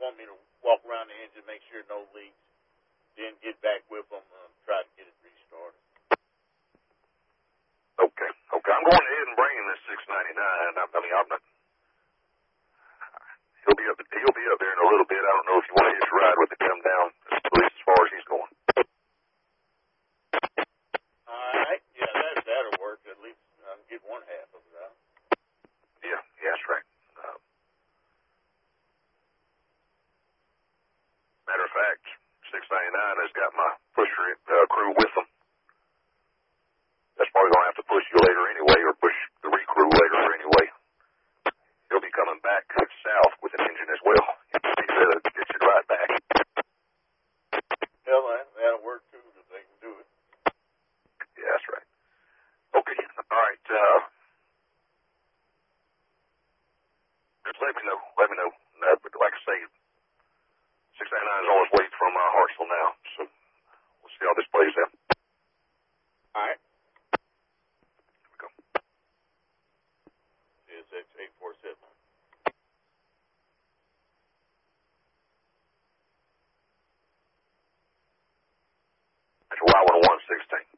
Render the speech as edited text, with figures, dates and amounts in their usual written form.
want me to walk around the engine, make sure no leaks, then get back with them and try to get it restarted. Okay. I'm going ahead and bringing this 699. I'm not. He'll be up there in a little bit. I don't know if you want to hitch a ride with it, come down, at least as far as he's going. All right. Yeah, that'll work. At least I can get one half of it out. Yeah, that's right. Matter of fact, 699 has got my pusher crew with them. That's probably going to have to push you later anyway, or push the recrew later anyway. He'll be coming back south with an engine as well. He'll get you right back. Hell, that'll work too if they can do it. Yeah, that's right. Okay, all right. Just let me know. But like I say, 699 is on his way from Hartsville now, so we'll see how this plays out. All right. Here we go. CSX 847. That's Y116.